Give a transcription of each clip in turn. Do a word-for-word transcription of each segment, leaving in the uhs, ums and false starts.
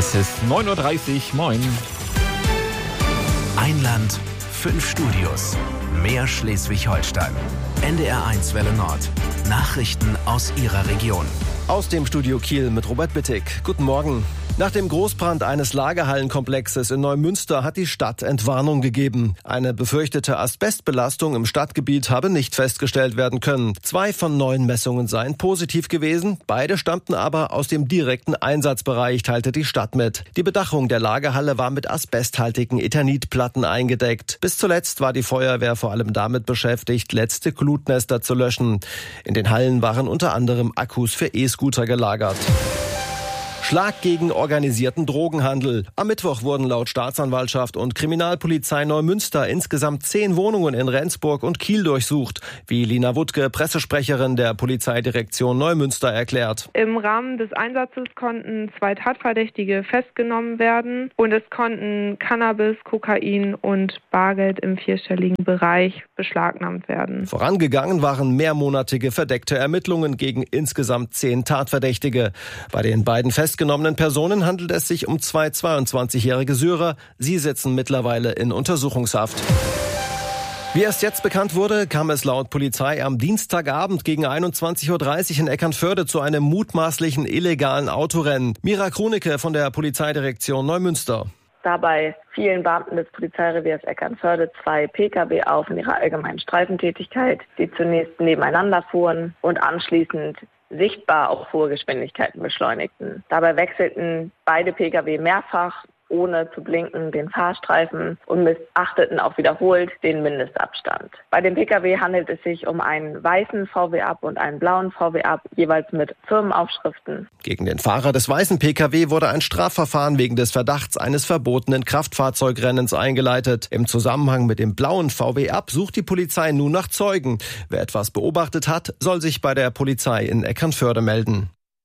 Es ist neun Uhr dreißig, moin. Ein Land, fünf Studios, mehr Schleswig-Holstein. N D R eins Welle Nord. Nachrichten aus Ihrer Region. Aus dem Studio Kiel mit Robert Bittig. Guten Morgen. Nach dem Großbrand eines Lagerhallenkomplexes in Neumünster hat die Stadt Entwarnung gegeben. Eine befürchtete Asbestbelastung im Stadtgebiet habe nicht festgestellt werden können. Zwei von neun Messungen seien positiv gewesen. Beide stammten aber aus dem direkten Einsatzbereich, teilte die Stadt mit. Die Bedachung der Lagerhalle war mit asbesthaltigen Eternitplatten eingedeckt. Bis zuletzt war die Feuerwehr vor allem damit beschäftigt, letzte Glutnester zu löschen. In den Hallen waren unter anderem Akkus für E-Scooter gelagert. Schlag gegen organisierten Drogenhandel. Am Mittwoch wurden laut Staatsanwaltschaft und Kriminalpolizei Neumünster insgesamt zehn Wohnungen in Rendsburg und Kiel durchsucht, wie Lina Wuttke, Pressesprecherin der Polizeidirektion Neumünster, erklärt. Im Rahmen des Einsatzes konnten zwei Tatverdächtige festgenommen werden und es konnten Cannabis, Kokain und Bargeld im vierstelligen Bereich beschlagnahmt werden. Vorangegangen waren mehrmonatige verdeckte Ermittlungen gegen insgesamt zehn Tatverdächtige. Bei den beiden festgenommenen Personen handelt es sich um zwei zweiundzwanzigjährige Syrer. Sie sitzen mittlerweile in Untersuchungshaft. Wie erst jetzt bekannt wurde, kam es laut Polizei am Dienstagabend gegen einundzwanzig Uhr dreißig in Eckernförde zu einem mutmaßlichen illegalen Autorennen. Mira Krunecke von der Polizeidirektion Neumünster. Dabei fielen Beamten des Polizeireviers Eckernförde zwei Pkw auf in ihrer allgemeinen Streifentätigkeit, die zunächst nebeneinander fuhren und anschließend sichtbar auf hohe Geschwindigkeiten beschleunigten. Dabei wechselten beide Pkw mehrfach, ohne zu blinken, den Fahrstreifen und missachteten auch wiederholt den Mindestabstand. Bei dem Pkw handelt es sich um einen weißen V W-Up und einen blauen V W-Up, jeweils mit Firmenaufschriften. Gegen den Fahrer des weißen Pkw wurde ein Strafverfahren wegen des Verdachts eines verbotenen Kraftfahrzeugrennens eingeleitet. Im Zusammenhang mit dem blauen V W-Up sucht die Polizei nun nach Zeugen. Wer etwas beobachtet hat, soll sich bei der Polizei in Eckernförde melden.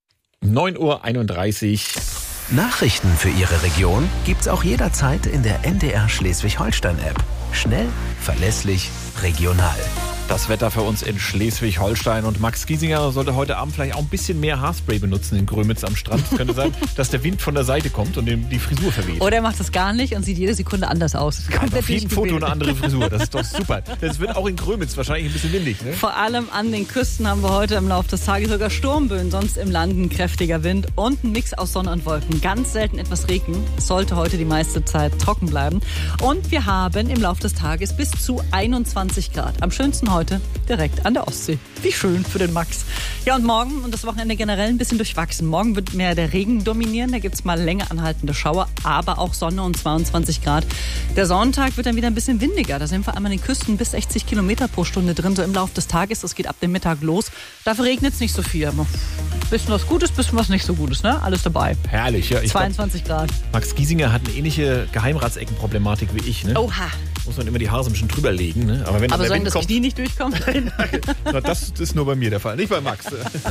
neun Uhr einunddreißig. Nachrichten für Ihre Region gibt's auch jederzeit in der N D R Schleswig-Holstein-App. Schnell, verlässlich, regional. Das Wetter für uns in Schleswig-Holstein, und Max Giesinger sollte heute Abend vielleicht auch ein bisschen mehr Haarspray benutzen in Grömitz am Strand. Es könnte sein, dass der Wind von der Seite kommt und ihm die Frisur verweht. Oder er macht das gar nicht und sieht jede Sekunde anders aus. Ja, auf jedem Foto eine andere Frisur, das ist doch super. Das wird auch in Grömitz wahrscheinlich ein bisschen windig, ne? Vor allem an den Küsten haben wir heute im Laufe des Tages sogar Sturmböen, sonst im Land ein kräftiger Wind und ein Mix aus Sonne und Wolken. Ganz selten etwas Regen. Es sollte heute die meiste Zeit trocken bleiben. Und wir haben im Laufe des Tages bis zu einundzwanzig Grad. Am schönsten heute direkt an der Ostsee. Wie schön für den Max. Ja, und morgen und das Wochenende generell ein bisschen durchwachsen. Morgen wird mehr der Regen dominieren. Da gibt es mal länger anhaltende Schauer, aber auch Sonne und zweiundzwanzig Grad. Der Sonntag wird dann wieder ein bisschen windiger. Da sind vor allem an den Küsten bis sechzig Kilometer pro Stunde drin, so im Laufe des Tages. Das geht ab dem Mittag los. Dafür regnet es nicht so viel. Bisschen was Gutes, bisschen was nicht so Gutes, ne? Alles dabei. Herrlich, ja. Ich zweiundzwanzig glaub, Grad. Max Giesinger hat eine ähnliche Geheimratseckenproblematik wie ich, ne? Oha. Muss man immer die Haare so ein bisschen drüber legen, ne? Aber wenn Aber der sollen Wind das kommt, Knie nicht durchkommen? das, das ist nur bei mir der Fall, nicht bei Max.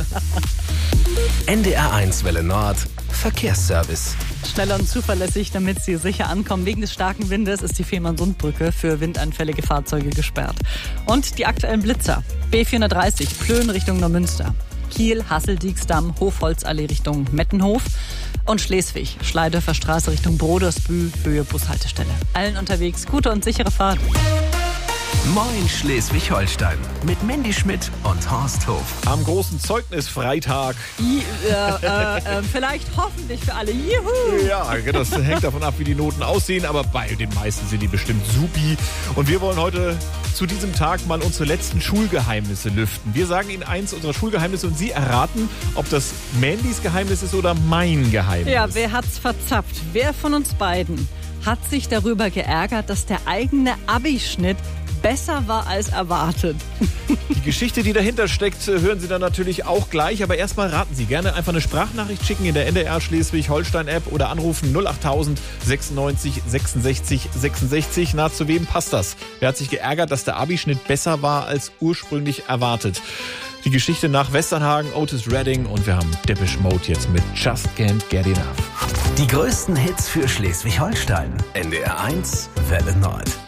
N D R eins Welle Nord, Verkehrsservice. Schnell und zuverlässig, damit Sie sicher ankommen. Wegen des starken Windes ist die Fehmarnsundbrücke für windanfällige Fahrzeuge gesperrt. Und die aktuellen Blitzer. B vierhundertdreißig, Plön Richtung Neumünster. Kiel, Hassel-Dieksdamm, Hofholzallee Richtung Mettenhof. Und Schleswig, Schleidorfer Straße Richtung Brodersbühl, Höhe Bushaltestelle. Allen unterwegs gute und sichere Fahrt. Moin Schleswig-Holstein mit Mandy Schmidt und Horst Hof. Am großen Zeugnisfreitag. I, äh, äh, äh, vielleicht hoffentlich für alle. Juhu! Ja, das hängt davon ab, wie die Noten aussehen, aber bei den meisten sind die bestimmt supi. Und wir wollen heute zu diesem Tag mal unsere letzten Schulgeheimnisse lüften. Wir sagen Ihnen eins unserer Schulgeheimnisse und Sie erraten, ob das Mandys Geheimnis ist oder mein Geheimnis. Ja, wer hat's verzapft? Wer von uns beiden hat sich darüber geärgert, dass der eigene Abischnitt besser war als erwartet? Die Geschichte, die dahinter steckt, hören Sie dann natürlich auch gleich. Aber erstmal raten Sie gerne einfach eine Sprachnachricht schicken in der N D R Schleswig-Holstein-App oder anrufen null achttausend sechsundneunzig sechsundsechzig sechsundsechzig. Na, zu wem passt das? Wer hat sich geärgert, dass der Abischnitt besser war als ursprünglich erwartet? Die Geschichte nach Westernhagen, Otis Redding, und wir haben Depeche Mode jetzt mit Just Can't Get Enough. Die größten Hits für Schleswig-Holstein. N D R eins Welle Nord.